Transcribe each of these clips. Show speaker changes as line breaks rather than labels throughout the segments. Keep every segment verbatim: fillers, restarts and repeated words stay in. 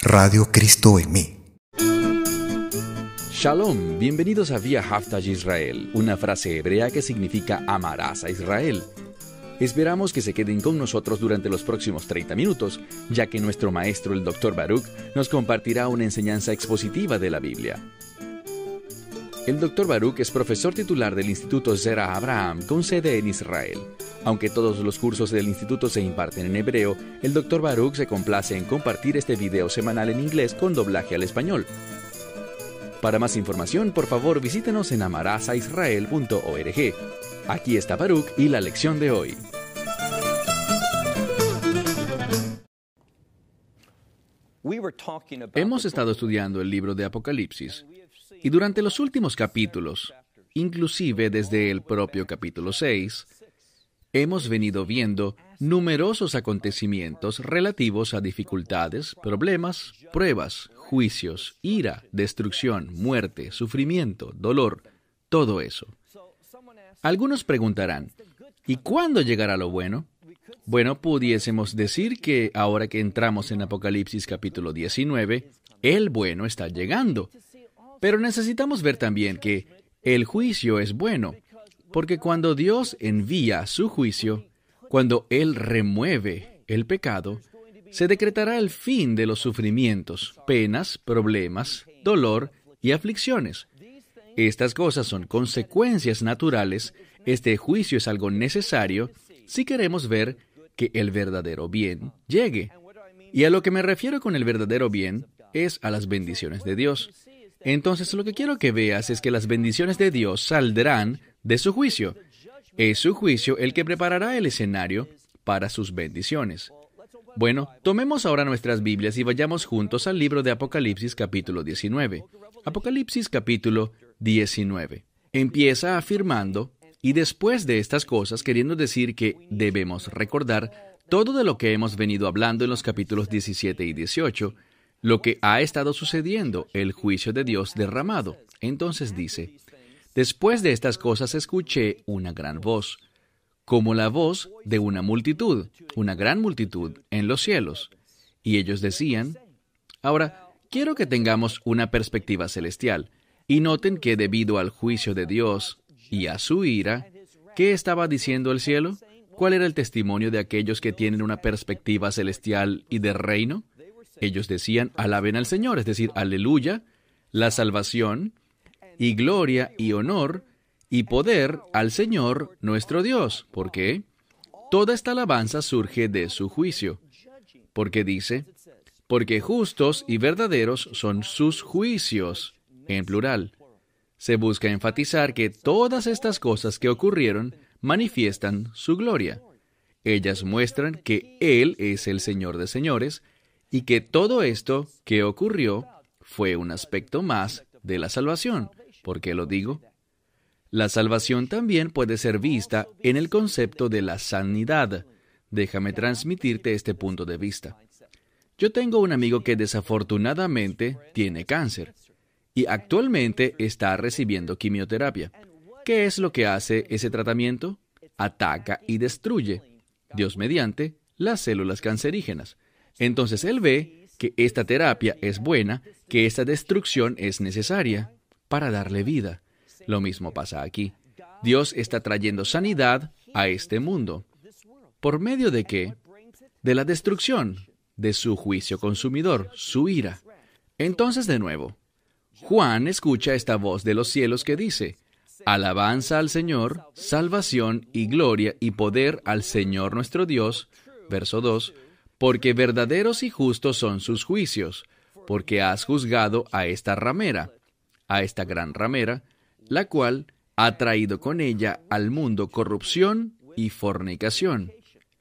Radio Cristo en mí.
Shalom, bienvenidos a Vía Haftaj Israel, una frase hebrea que significa amarás a Israel. Esperamos que se queden con nosotros durante los próximos treinta minutos, ya que nuestro maestro, el doctor Baruch, nos compartirá una enseñanza expositiva de la Biblia. El doctor Baruch es profesor titular del Instituto Zera Abraham, con sede en Israel. Aunque todos los cursos del instituto se imparten en hebreo, el doctor Baruch se complace en compartir este video semanal en inglés con doblaje al español. Para más información, por favor, visítenos en amarazaisrael punto org. Aquí está Baruch y la lección de hoy. Hemos estado estudiando el libro de Apocalipsis, y durante los últimos capítulos, inclusive desde el propio capítulo seis, hemos venido viendo numerosos acontecimientos relativos a dificultades, problemas, pruebas, juicios, ira, destrucción, muerte, sufrimiento, dolor, todo eso. Algunos preguntarán, ¿y cuándo llegará lo bueno? Bueno, pudiésemos decir que ahora que entramos en Apocalipsis capítulo diecinueve, el bueno está llegando. Pero necesitamos ver también que el juicio es bueno, porque cuando Dios envía su juicio, cuando Él remueve el pecado, se decretará el fin de los sufrimientos, penas, problemas, dolor y aflicciones. Estas cosas son consecuencias naturales. Este juicio es algo necesario si queremos ver que el verdadero bien llegue. Y a lo que me refiero con el verdadero bien es a las bendiciones de Dios. Entonces, lo que quiero que veas es que las bendiciones de Dios saldrán de su juicio. Es su juicio el que preparará el escenario para sus bendiciones. Bueno, tomemos ahora nuestras Biblias y vayamos juntos al libro de Apocalipsis capítulo diecinueve. Apocalipsis capítulo diecinueve. Empieza afirmando, y después de estas cosas, queriendo decir que debemos recordar todo de lo que hemos venido hablando en los capítulos diecisiete y dieciocho, lo que ha estado sucediendo, el juicio de Dios derramado. Entonces dice, después de estas cosas escuché una gran voz, como la voz de una multitud, una gran multitud en los cielos. Y ellos decían, ahora, quiero que tengamos una perspectiva celestial, y noten que debido al juicio de Dios y a su ira, ¿qué estaba diciendo el cielo? ¿Cuál era el testimonio de aquellos que tienen una perspectiva celestial y de reino? Ellos decían, alaben al Señor, es decir, aleluya, la salvación, y gloria y honor y poder al Señor nuestro Dios. ¿Por qué? Toda esta alabanza surge de su juicio. Porque dice, porque justos y verdaderos son sus juicios, en plural. Se busca enfatizar que todas estas cosas que ocurrieron manifiestan su gloria. Ellas muestran que Él es el Señor de señores y que todo esto que ocurrió fue un aspecto más de la salvación. ¿Por qué lo digo? La salvación también puede ser vista en el concepto de la sanidad. Déjame transmitirte este punto de vista. Yo tengo un amigo que desafortunadamente tiene cáncer y actualmente está recibiendo quimioterapia. ¿Qué es lo que hace ese tratamiento? Ataca y destruye, Dios mediante, las células cancerígenas. Entonces él ve que esta terapia es buena, que esta destrucción es necesaria para darle vida. Lo mismo pasa aquí. Dios está trayendo sanidad a este mundo. ¿Por medio de qué? De la destrucción, de su juicio consumidor, su ira. Entonces, de nuevo, Juan escucha esta voz de los cielos que dice, alabanza al Señor, salvación y gloria y poder al Señor nuestro Dios. Verso dos, porque verdaderos y justos son sus juicios, porque has juzgado a esta ramera, a esta gran ramera, la cual ha traído con ella al mundo corrupción y fornicación.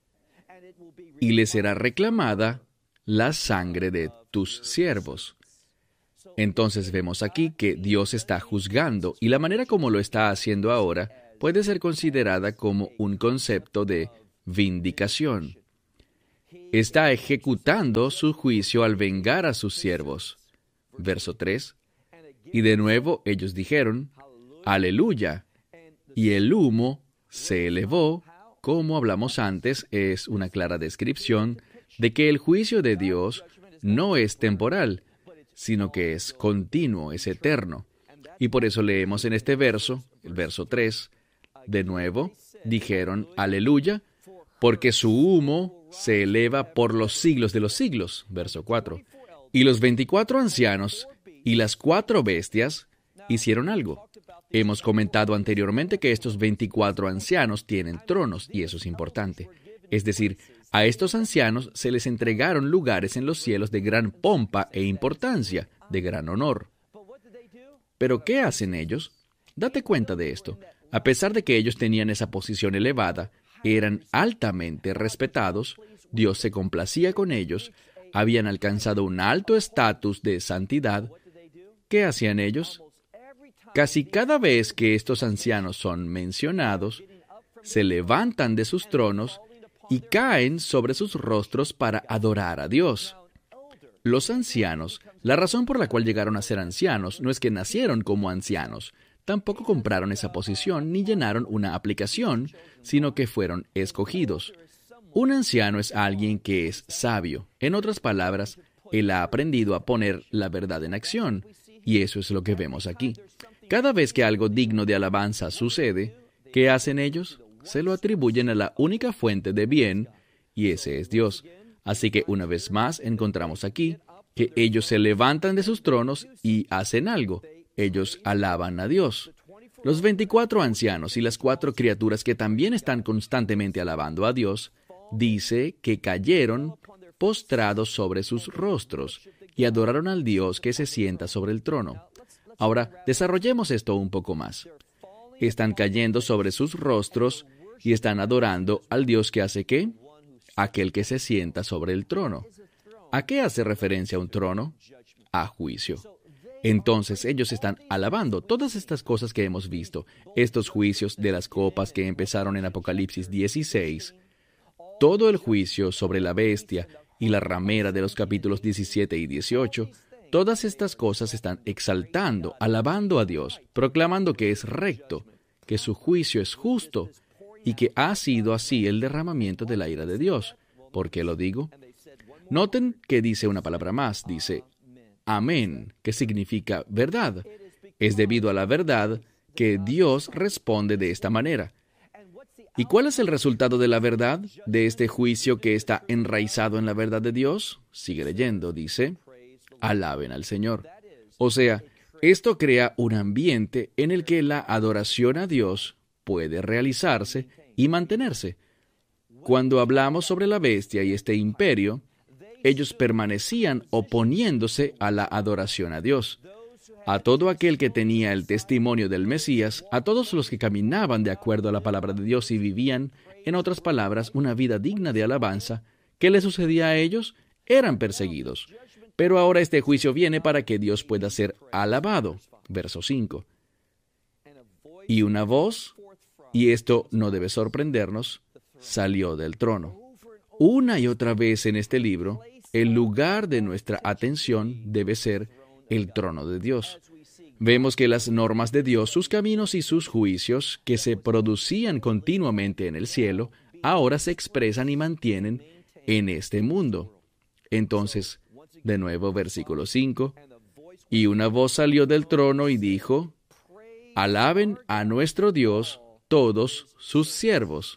Y le será reclamada la sangre de tus siervos. Entonces vemos aquí que Dios está juzgando, y la manera como lo está haciendo ahora puede ser considerada como un concepto de vindicación. Está ejecutando su juicio al vengar a sus siervos. Verso tres. Y de nuevo ellos dijeron, aleluya, y el humo se elevó, como hablamos antes, es una clara descripción de que el juicio de Dios no es temporal, sino que es continuo, es eterno. Y por eso leemos en este verso, el verso tres, de nuevo, dijeron, aleluya, porque su humo se eleva por los siglos de los siglos. Verso cuatro. Y los veinticuatro ancianos y las cuatro bestias hicieron algo. Hemos comentado anteriormente que estos veinticuatro ancianos tienen tronos, y eso es importante. Es decir, a estos ancianos se les entregaron lugares en los cielos de gran pompa e importancia, de gran honor. ¿Pero qué hacen ellos? Date cuenta de esto. A pesar de que ellos tenían esa posición elevada, eran altamente respetados, Dios se complacía con ellos, habían alcanzado un alto estatus de santidad. ¿Qué hacían ellos? Casi cada vez que estos ancianos son mencionados, se levantan de sus tronos y caen sobre sus rostros para adorar a Dios. Los ancianos, la razón por la cual llegaron a ser ancianos no es que nacieron como ancianos, tampoco compraron esa posición ni llenaron una aplicación, sino que fueron escogidos. Un anciano es alguien que es sabio. En otras palabras, él ha aprendido a poner la verdad en acción, y eso es lo que vemos aquí. Cada vez que algo digno de alabanza sucede, ¿qué hacen ellos? Se lo atribuyen a la única fuente de bien, y ese es Dios. Así que una vez más encontramos aquí que ellos se levantan de sus tronos y hacen algo. Ellos alaban a Dios. Los veinticuatro ancianos y las cuatro criaturas que también están constantemente alabando a Dios, dice que cayeron postrados sobre sus rostros y adoraron al Dios que se sienta sobre el trono. Ahora, desarrollemos esto un poco más. Están cayendo sobre sus rostros y están adorando al Dios que hace ¿qué? Aquel que se sienta sobre el trono. ¿A qué hace referencia un trono? A juicio. Entonces ellos están alabando todas estas cosas que hemos visto, estos juicios de las copas que empezaron en Apocalipsis dieciséis, todo el juicio sobre la bestia y la ramera de los capítulos diecisiete y dieciocho, todas estas cosas están exaltando, alabando a Dios, proclamando que es recto, que su juicio es justo y que ha sido así el derramamiento de la ira de Dios. ¿Por qué lo digo? Noten que dice una palabra más, dice amén, que significa verdad. Es debido a la verdad que Dios responde de esta manera. ¿Y cuál es el resultado de la verdad, de este juicio que está enraizado en la verdad de Dios? Sigue leyendo, dice, alaben al Señor. O sea, esto crea un ambiente en el que la adoración a Dios puede realizarse y mantenerse. Cuando hablamos sobre la bestia y este imperio, ellos permanecían oponiéndose a la adoración a Dios. A todo aquel que tenía el testimonio del Mesías, a todos los que caminaban de acuerdo a la palabra de Dios y vivían, en otras palabras, una vida digna de alabanza, ¿qué le sucedía a ellos? Eran perseguidos. Pero ahora este juicio viene para que Dios pueda ser alabado. Verso cinco. Y una voz, y esto no debe sorprendernos, salió del trono. Una y otra vez en este libro, el lugar de nuestra atención debe ser el trono de Dios. Vemos que las normas de Dios, sus caminos y sus juicios, que se producían continuamente en el cielo, ahora se expresan y mantienen en este mundo. Entonces, de nuevo, versículo cinco, y una voz salió del trono y dijo, alaben a nuestro Dios todos sus siervos.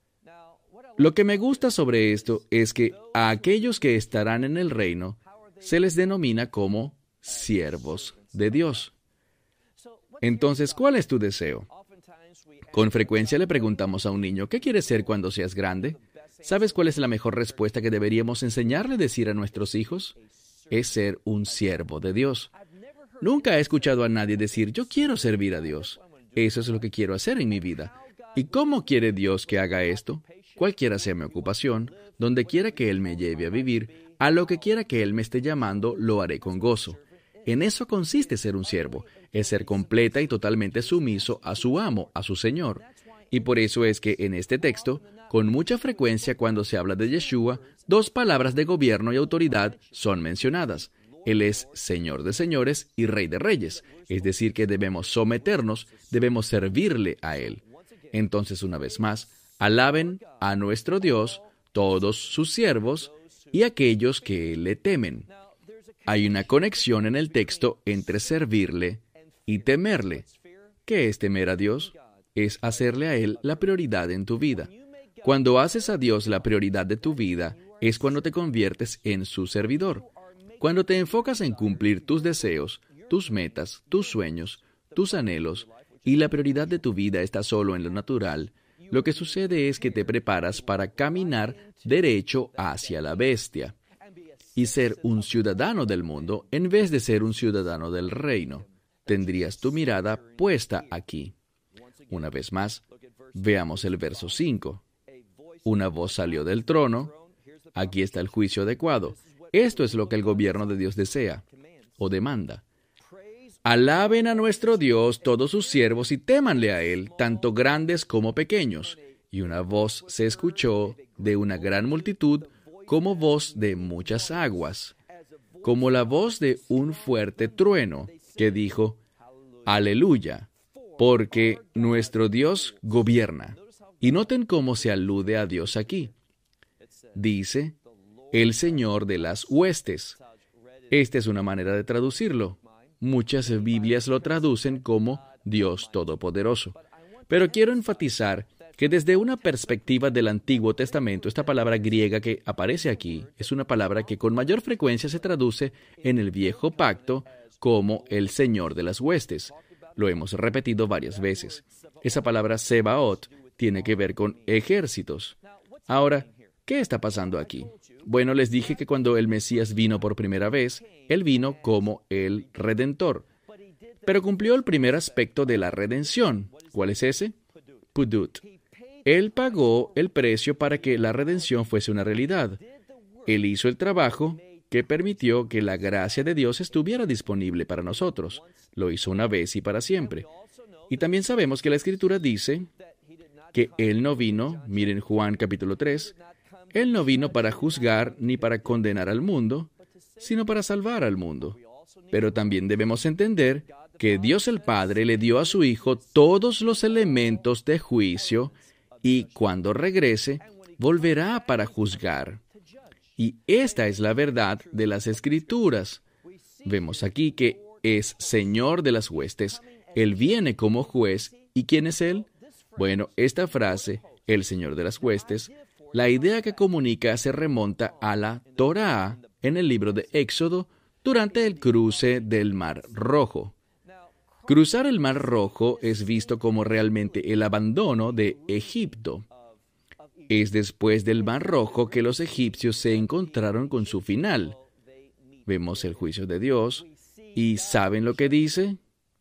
Lo que me gusta sobre esto es que a aquellos que estarán en el reino se les denomina como siervos de Dios. Entonces, ¿cuál es tu deseo? Con frecuencia le preguntamos a un niño, ¿qué quieres ser cuando seas grande? ¿Sabes cuál es la mejor respuesta que deberíamos enseñarle a decir a nuestros hijos? Es ser un siervo de Dios. Nunca he escuchado a nadie decir, yo quiero servir a Dios. Eso es lo que quiero hacer en mi vida. ¿Y cómo quiere Dios que haga esto? Cualquiera sea mi ocupación, donde quiera que Él me lleve a vivir, a lo que quiera que Él me esté llamando, lo haré con gozo. En eso consiste ser un siervo, es ser completa y totalmente sumiso a su amo, a su Señor. Y por eso es que en este texto, con mucha frecuencia cuando se habla de Yeshua, dos palabras de gobierno y autoridad son mencionadas. Él es Señor de señores y Rey de reyes, es decir, que debemos someternos, debemos servirle a Él. Entonces, una vez más, alaben a nuestro Dios todos sus siervos, y aquellos que le temen. Hay una conexión en el texto entre servirle y temerle. ¿Qué es temer a Dios? Es hacerle a Él la prioridad en tu vida. Cuando haces a Dios la prioridad de tu vida, es cuando te conviertes en su servidor. Cuando te enfocas en cumplir tus deseos, tus metas, tus sueños, tus anhelos, y la prioridad de tu vida está solo en lo natural, lo que sucede es que te preparas para caminar derecho hacia la bestia y ser un ciudadano del mundo en vez de ser un ciudadano del reino. Tendrías tu mirada puesta aquí. Una vez más, veamos el verso cinco. Una voz salió del trono. Aquí está el juicio adecuado. Esto es lo que el gobierno de Dios desea o demanda. Alaben a nuestro Dios todos sus siervos y témanle a Él, tanto grandes como pequeños. Y una voz se escuchó de una gran multitud, como voz de muchas aguas, como la voz de un fuerte trueno, que dijo, Aleluya, porque nuestro Dios gobierna. Y noten cómo se alude a Dios aquí. Dice, el Señor de las huestes. Esta es una manera de traducirlo. Muchas Biblias lo traducen como Dios Todopoderoso. Pero quiero enfatizar que desde una perspectiva del Antiguo Testamento, esta palabra griega que aparece aquí es una palabra que con mayor frecuencia se traduce en el Viejo Pacto como el Señor de las huestes. Lo hemos repetido varias veces. Esa palabra Sebaot tiene que ver con ejércitos. Ahora, ¿qué está pasando aquí? Bueno, les dije que cuando el Mesías vino por primera vez, Él vino como el Redentor. Pero cumplió el primer aspecto de la redención. ¿Cuál es ese? Pudut. Él pagó el precio para que la redención fuese una realidad. Él hizo el trabajo que permitió que la gracia de Dios estuviera disponible para nosotros. Lo hizo una vez y para siempre. Y también sabemos que la Escritura dice que Él no vino, miren Juan capítulo tres, Él no vino para juzgar ni para condenar al mundo, sino para salvar al mundo. Pero también debemos entender que Dios el Padre le dio a su Hijo todos los elementos de juicio y cuando regrese, volverá para juzgar. Y esta es la verdad de las Escrituras. Vemos aquí que es Señor de las huestes. Él viene como juez. ¿Y quién es Él? Bueno, esta frase, el Señor de las huestes, la idea que comunica se remonta a la Torá en el libro de Éxodo durante el cruce del Mar Rojo. Cruzar el Mar Rojo es visto como realmente el abandono de Egipto. Es después del Mar Rojo que los egipcios se encontraron con su final. Vemos el juicio de Dios y ¿saben lo que dice?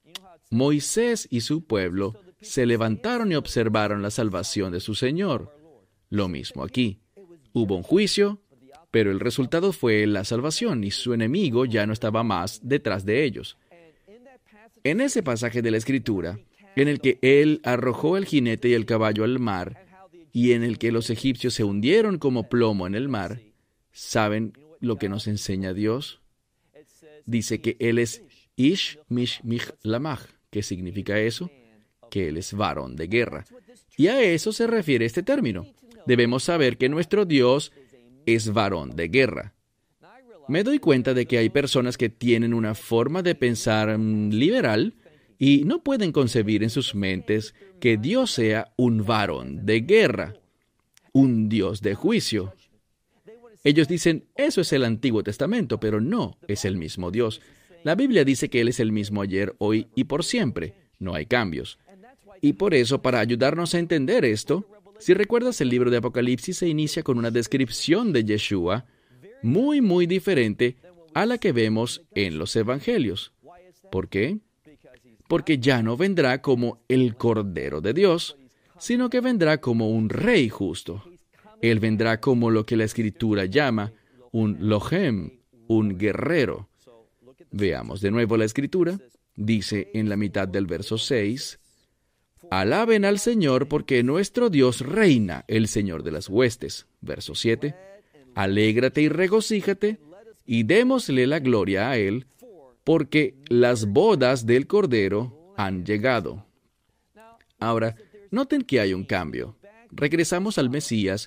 Moisés y su pueblo se levantaron y observaron la salvación de su Señor. Lo mismo aquí. Hubo un juicio, pero el resultado fue la salvación y su enemigo ya no estaba más detrás de ellos. En ese pasaje de la Escritura, en el que Él arrojó el jinete y el caballo al mar, y en el que los egipcios se hundieron como plomo en el mar, ¿saben lo que nos enseña Dios? Dice que Él es Ish Mish Mich Lamach. ¿Qué significa eso? Que Él es varón de guerra. Y a eso se refiere este término. Debemos saber que nuestro Dios es varón de guerra. Me doy cuenta de que hay personas que tienen una forma de pensar um, liberal y no pueden concebir en sus mentes que Dios sea un varón de guerra, un Dios de juicio. Ellos dicen, eso es el Antiguo Testamento, pero no, es el mismo Dios. La Biblia dice que Él es el mismo ayer, hoy y por siempre. No hay cambios. Y por eso, para ayudarnos a entender esto, si recuerdas el libro de Apocalipsis se inicia con una descripción de Yeshua muy, muy diferente a la que vemos en los Evangelios. ¿Por qué? Porque ya no vendrá como el Cordero de Dios, sino que vendrá como un Rey justo. Él vendrá como lo que la Escritura llama un Lohem, un guerrero. Veamos de nuevo la Escritura. Dice en la mitad del verso seis, Alaben al Señor porque nuestro Dios reina, el Señor de las huestes. Verso siete, Alégrate y regocíjate, y démosle la gloria a Él, porque las bodas del Cordero han llegado. Ahora, noten que hay un cambio. Regresamos al Mesías,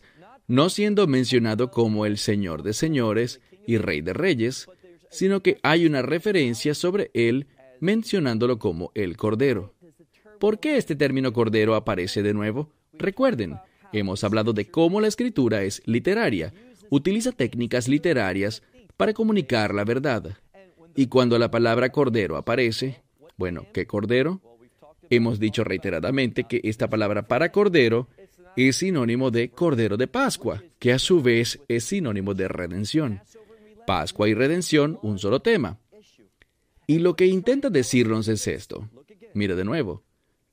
no siendo mencionado como el Señor de señores y Rey de reyes, sino que hay una referencia sobre él mencionándolo como el Cordero. ¿Por qué este término Cordero aparece de nuevo? Recuerden, hemos hablado de cómo la Escritura es literaria, utiliza técnicas literarias para comunicar la verdad. Y cuando la palabra Cordero aparece, bueno, ¿qué Cordero? Hemos dicho reiteradamente que esta palabra para Cordero es sinónimo de Cordero de Pascua, que a su vez es sinónimo de redención. Pascua y redención, un solo tema. Y lo que intenta decirnos es esto. Mira de nuevo.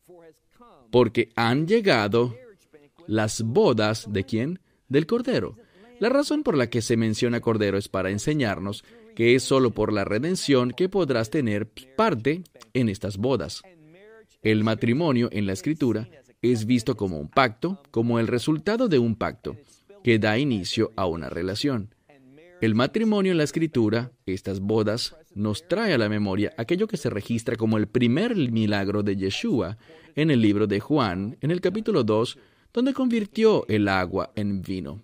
Porque han llegado las bodas, ¿de quién? Del Cordero. La razón por la que se menciona Cordero es para enseñarnos que es solo por la redención que podrás tener parte en estas bodas. El matrimonio en la Escritura es visto como un pacto, como el resultado de un pacto, que da inicio a una relación. El matrimonio en la Escritura, estas bodas, nos trae a la memoria aquello que se registra como el primer milagro de Yeshua en el libro de Juan, en el capítulo dos, donde convirtió el agua en vino.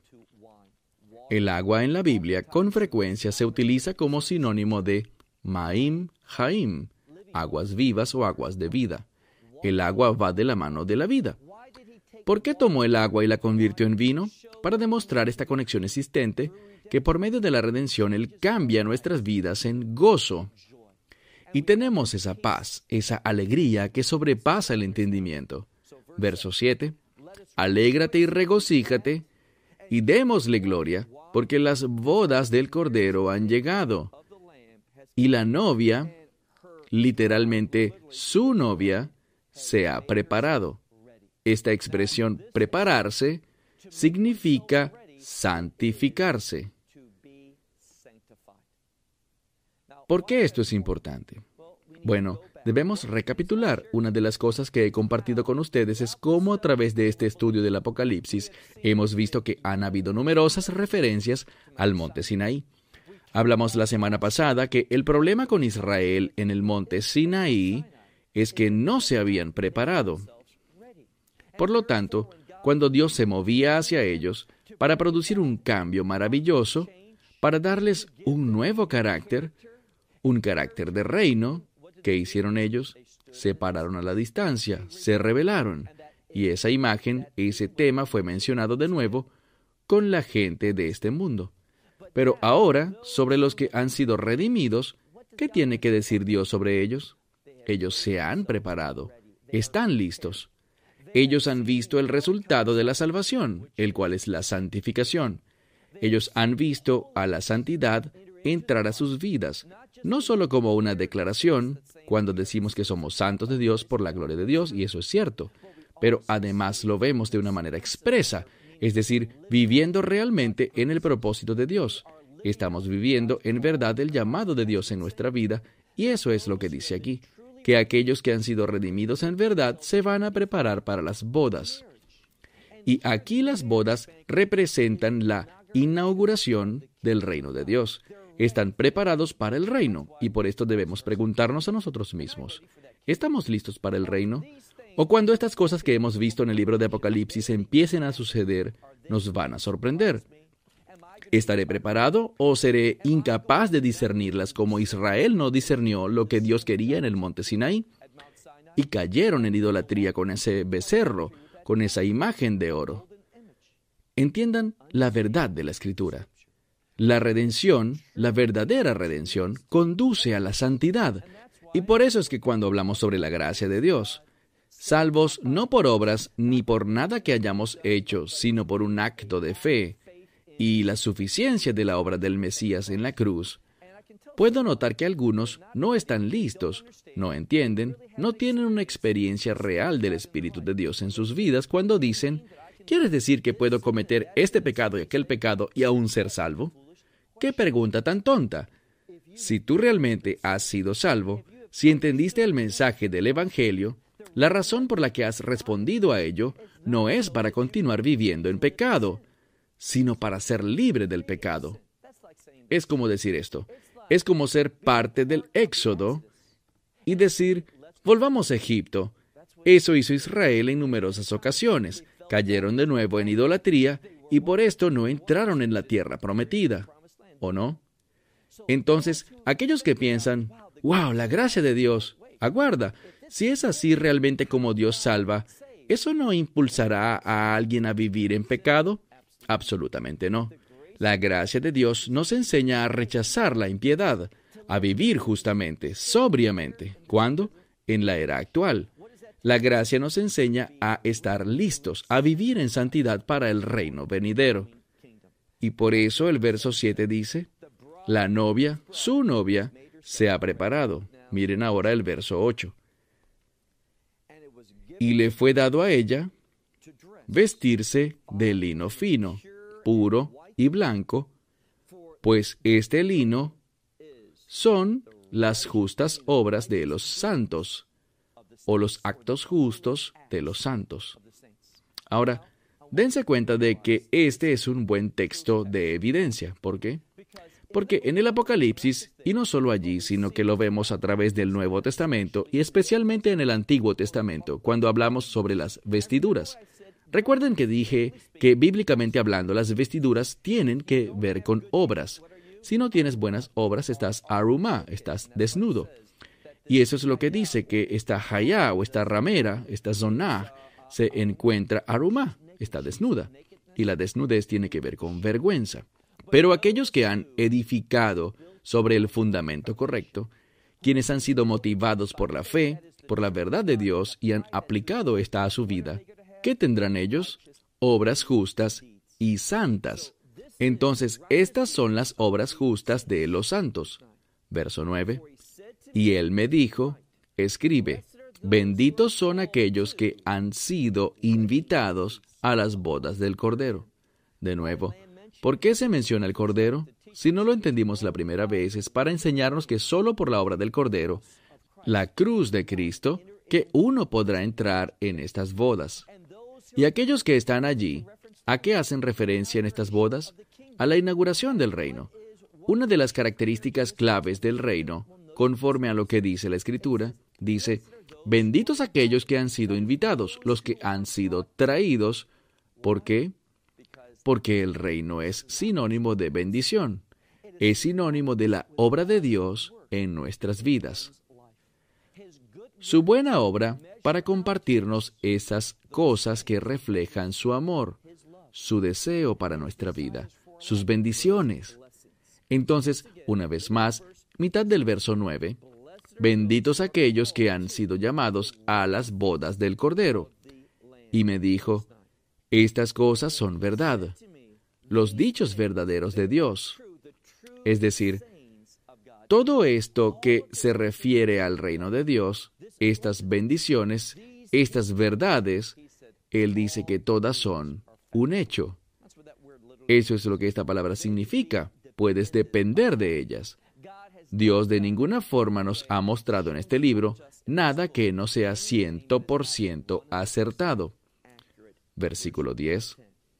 El agua en la Biblia con frecuencia se utiliza como sinónimo de Maim Haim, aguas vivas o aguas de vida. El agua va de la mano de la vida. ¿Por qué tomó el agua y la convirtió en vino? Para demostrar esta conexión existente, que por medio de la redención Él cambia nuestras vidas en gozo. Y tenemos esa paz, esa alegría que sobrepasa el entendimiento. Verso siete. Alégrate y regocíjate, y démosle gloria, porque las bodas del Cordero han llegado. Y la novia, literalmente su novia, se ha preparado. Esta expresión prepararse significa santificarse. ¿Por qué esto es importante? Bueno, debemos recapitular. Una de las cosas que he compartido con ustedes es cómo a través de este estudio del Apocalipsis hemos visto que han habido numerosas referencias al monte Sinaí. Hablamos la semana pasada que el problema con Israel en el monte Sinaí es que no se habían preparado. Por lo tanto, cuando Dios se movía hacia ellos para producir un cambio maravilloso, para darles un nuevo carácter, un carácter de reino, ¿qué hicieron ellos? Se pararon a la distancia, se rebelaron. Y esa imagen, ese tema fue mencionado de nuevo con la gente de este mundo. Pero ahora, sobre los que han sido redimidos, ¿qué tiene que decir Dios sobre ellos? Ellos se han preparado, están listos. Ellos han visto el resultado de la salvación, el cual es la santificación. Ellos han visto a la santidad entrar a sus vidas, no solo como una declaración, cuando decimos que somos santos de Dios por la gloria de Dios, y eso es cierto, pero además lo vemos de una manera expresa, es decir, viviendo realmente en el propósito de Dios. Estamos viviendo en verdad el llamado de Dios en nuestra vida, y eso es lo que dice aquí, que aquellos que han sido redimidos en verdad se van a preparar para las bodas. Y aquí las bodas representan la inauguración del reino de Dios. Están preparados para el reino, y por esto debemos preguntarnos a nosotros mismos, ¿estamos listos para el reino? O cuando estas cosas que hemos visto en el libro de Apocalipsis empiecen a suceder, nos van a sorprender. ¿Estaré preparado o seré incapaz de discernirlas como Israel no discernió lo que Dios quería en el monte Sinaí? Y cayeron en idolatría con ese becerro, con esa imagen de oro. Entiendan la verdad de la Escritura. La redención, la verdadera redención, conduce a la santidad. Y por eso es que cuando hablamos sobre la gracia de Dios, salvos no por obras ni por nada que hayamos hecho, sino por un acto de fe, y la suficiencia de la obra del Mesías en la cruz, puedo notar que algunos no están listos, no entienden, no tienen una experiencia real del Espíritu de Dios en sus vidas cuando dicen, ¿quieres decir que puedo cometer este pecado y aquel pecado y aún ser salvo? ¡Qué pregunta tan tonta! Si tú realmente has sido salvo, si entendiste el mensaje del Evangelio, la razón por la que has respondido a ello no es para continuar viviendo en pecado, sino para ser libre del pecado. Es como decir esto. Es como ser parte del Éxodo y decir, volvamos a Egipto. Eso hizo Israel en numerosas ocasiones. Cayeron de nuevo en idolatría y por esto no entraron en la tierra prometida, ¿o no? Entonces, aquellos que piensan, wow, la gracia de Dios, aguarda, si es así realmente como Dios salva, ¿eso no impulsará a alguien a vivir en pecado? Absolutamente no. La gracia de Dios nos enseña a rechazar la impiedad, a vivir justamente, sobriamente. ¿Cuándo? En la era actual. La gracia nos enseña a estar listos, a vivir en santidad para el reino venidero. Y por eso el verso siete dice, la novia, su novia, se ha preparado. Miren ahora el verso ocho. Y le fue dado a ella vestirse de lino fino, puro y blanco, pues este lino son las justas obras de los santos, o los actos justos de los santos. Ahora, dense cuenta de que este es un buen texto de evidencia. ¿Por qué? Porque en el Apocalipsis, y no solo allí, sino que lo vemos a través del Nuevo Testamento, y especialmente en el Antiguo Testamento, cuando hablamos sobre las vestiduras. Recuerden que dije que bíblicamente hablando, las vestiduras tienen que ver con obras. Si no tienes buenas obras, estás arumá, estás desnudo. Y eso es lo que dice, que esta hayá o esta ramera, esta zoná, se encuentra arumá, está desnuda. Y la desnudez tiene que ver con vergüenza. Pero aquellos que han edificado sobre el fundamento correcto, quienes han sido motivados por la fe, por la verdad de Dios y han aplicado esta a su vida, ¿qué tendrán ellos? Obras justas y santas. Entonces, estas son las obras justas de los santos. Verso nueve. Y él me dijo, escribe, benditos son aquellos que han sido invitados a las bodas del Cordero. De nuevo, ¿por qué se menciona el Cordero? Si no lo entendimos la primera vez, es para enseñarnos que solo por la obra del Cordero, la cruz de Cristo, que uno podrá entrar en estas bodas. Y aquellos que están allí, ¿a qué hacen referencia en estas bodas? A la inauguración del reino. Una de las características claves del reino, conforme a lo que dice la Escritura, dice, benditos aquellos que han sido invitados, los que han sido traídos. ¿Por qué? Porque el reino es sinónimo de bendición. Es sinónimo de la obra de Dios en nuestras vidas. Su buena obra para compartirnos esas cosas que reflejan su amor, su deseo para nuestra vida, sus bendiciones. Entonces, una vez más, mitad del verso nueve, benditos aquellos que han sido llamados a las bodas del Cordero. Y me dijo, estas cosas son verdad, los dichos verdaderos de Dios. Es decir, todo esto que se refiere al reino de Dios, estas bendiciones, estas verdades, Él dice que todas son un hecho. Eso es lo que esta palabra significa. Puedes depender de ellas. Dios de ninguna forma nos ha mostrado en este libro nada que no sea ciento por ciento acertado. Versículo diez.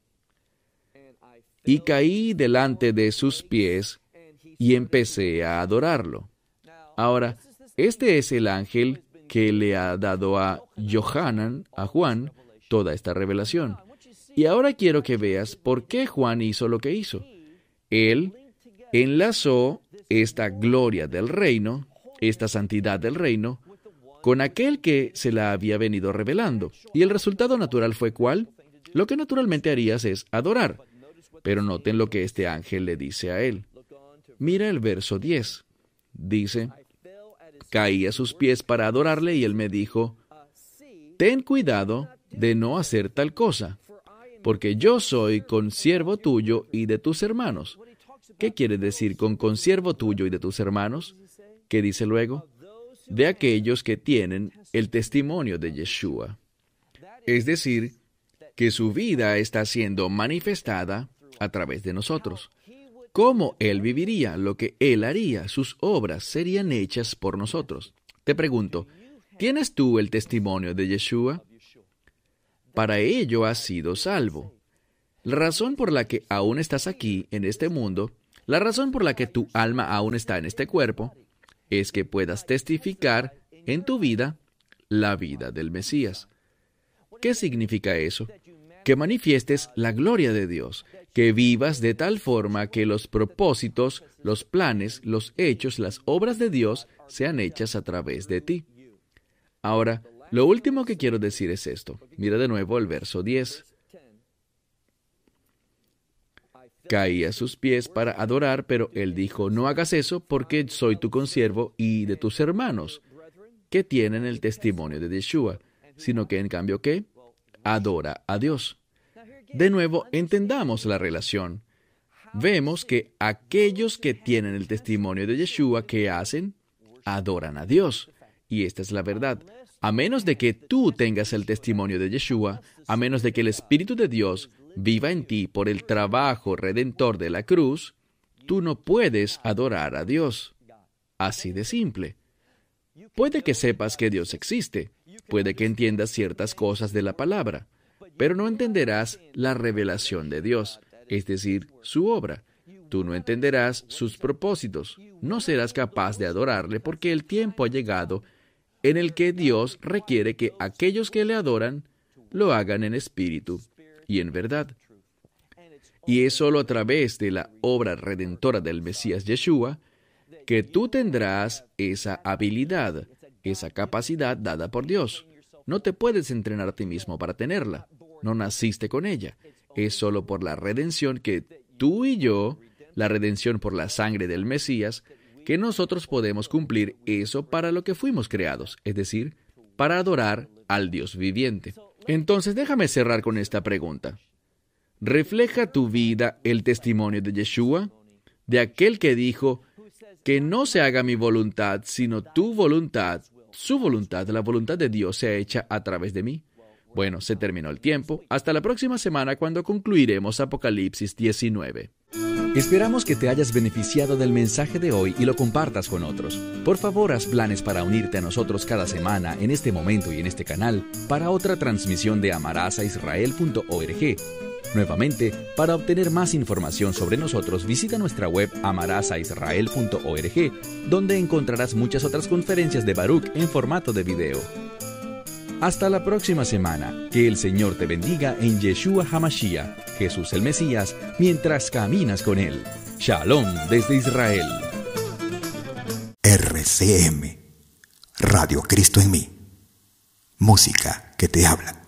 Y caí delante de sus pies y empecé a adorarlo. Ahora, este es el ángel que le ha dado a Yohanan, a Juan, toda esta revelación. Y ahora quiero que veas por qué Juan hizo lo que hizo. Él enlazó esta gloria del reino, esta santidad del reino, con aquel que se la había venido revelando. Y el resultado natural fue ¿cuál? Lo que naturalmente harías es adorar. Pero noten lo que este ángel le dice a él. Mira el verso diez. Dice, caí a sus pies para adorarle y él me dijo, ten cuidado de no hacer tal cosa, porque yo soy consiervo tuyo y de tus hermanos. ¿Qué quiere decir con consiervo tuyo y de tus hermanos? ¿Qué dice luego? De aquellos que tienen el testimonio de Yeshua. Es decir, que su vida está siendo manifestada a través de nosotros. ¿Cómo Él viviría? Lo que Él haría, sus obras serían hechas por nosotros. Te pregunto, ¿tienes tú el testimonio de Yeshua? Para ello has sido salvo. La razón por la que aún estás aquí, en este mundo, la razón por la que tu alma aún está en este cuerpo, es que puedas testificar en tu vida la vida del Mesías. ¿Qué significa eso? que manifiestes la gloria de Dios, que vivas de tal forma que los propósitos, los planes, los hechos, las obras de Dios sean hechas a través de ti. Ahora, lo último que quiero decir es esto. Mira de nuevo el verso diez. Caí a sus pies para adorar, pero él dijo, no hagas eso porque soy tu consiervo y de tus hermanos, que tienen el testimonio de Yeshua, sino que en cambio, ¿qué? Adora a Dios. De nuevo, entendamos la relación. Vemos que aquellos que tienen el testimonio de Yeshua, ¿qué hacen? Adoran a Dios. Y esta es la verdad. A menos de que tú tengas el testimonio de Yeshua, a menos de que el Espíritu de Dios viva en ti por el trabajo redentor de la cruz, tú no puedes adorar a Dios. Así de simple. Puede que sepas que Dios existe, puede que entiendas ciertas cosas de la palabra, pero no entenderás la revelación de Dios, es decir, su obra. Tú no entenderás sus propósitos, no serás capaz de adorarle porque el tiempo ha llegado en el que Dios requiere que aquellos que le adoran lo hagan en espíritu y en verdad. Y es solo a través de la obra redentora del Mesías Yeshua que tú tendrás esa habilidad, esa capacidad dada por Dios. No te puedes entrenar a ti mismo para tenerla. No naciste con ella. Es solo por la redención que tú y yo, la redención por la sangre del Mesías, que nosotros podemos cumplir eso para lo que fuimos creados, es decir, para adorar al Dios viviente. Entonces déjame cerrar con esta pregunta. ¿Refleja tu vida el testimonio de Yeshua? De aquel que dijo, que no se haga mi voluntad, sino tu voluntad, su voluntad, la voluntad de Dios sea hecha a través de mí. Bueno, se terminó el tiempo. Hasta la próxima semana cuando concluiremos Apocalipsis diecinueve.
Esperamos que te hayas beneficiado del mensaje de hoy y lo compartas con otros. Por favor, haz planes para unirte a nosotros cada semana en este momento y en este canal para otra transmisión de amarás a israel punto org. Nuevamente, para obtener más información sobre nosotros, visita nuestra web amarás a israel punto org, donde encontrarás muchas otras conferencias de Baruch en formato de video. Hasta la próxima semana. Que el Señor te bendiga en Yeshua HaMashiach, Jesús el Mesías, mientras caminas con Él. Shalom desde Israel.
R C M, Radio Cristo en mí. Música que te habla.